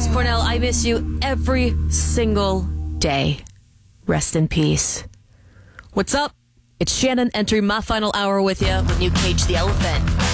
West Cornell, I miss you every single day. Rest in peace. What's up? It's Shannon entering my final hour with you when you Cage the Elephant.